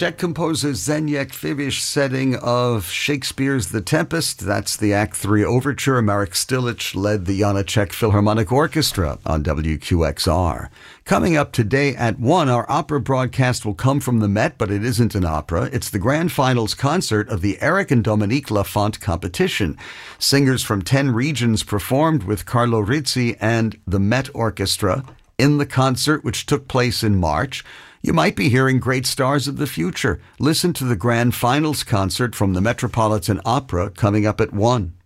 Czech composer Zdeněk Fibiš's setting of Shakespeare's The Tempest. That's the Act 3 overture. Marek Stilic led the Janáček Philharmonic Orchestra on WQXR. Coming up today at 1, our opera broadcast will come from the Met, but it isn't an opera. It's the grand finals concert of the Eric and Dominique Lafont competition. Singers from 10 regions performed with Carlo Rizzi and the Met Orchestra in the concert, which took place in March. You might be hearing great stars of the future. Listen to the grand finals concert from the Metropolitan Opera coming up at 1.